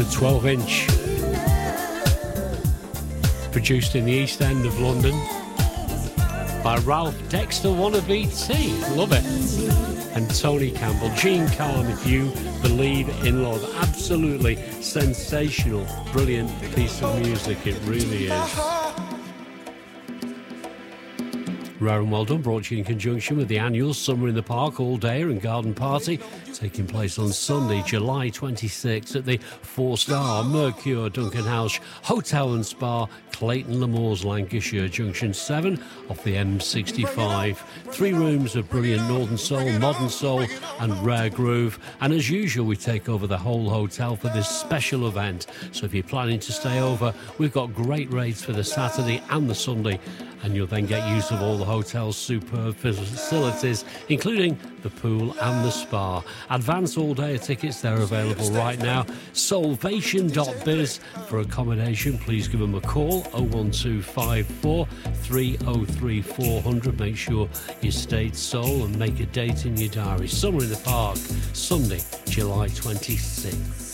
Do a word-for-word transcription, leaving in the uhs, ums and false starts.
the twelve inch. Produced in the East End of London by Ralph Dexter Wannabe T. Love it. And Tony Campbell. Gene Carn, If You Believe in Love. Absolutely sensational, brilliant piece of music. It really is. Rare and Well Done, brought to you in conjunction with the annual Summer in the Park All Day and Garden Party, taking place on Sunday, July twenty-sixth at the four-star Mercure Duncan House Hotel and Spa, Clayton Le Moors, Lancashire, Junction seven off the M sixty-five. Three rooms of brilliant Northern Soul, Modern Soul and Rare Groove. And as usual, we take over the whole hotel for this special event. So if you're planning to stay over, we've got great rates for the Saturday and the Sunday, and you'll then get use of all the hotel's superb facilities, including the pool and the spa. Advance all-day tickets, they're available right now. Solvation dot biz for accommodation. Please give them a call, oh one two five four, three oh three, four hundred. Make sure you state Seoul and make a date in your diary. Summer in the Park, Sunday, July twenty-sixth.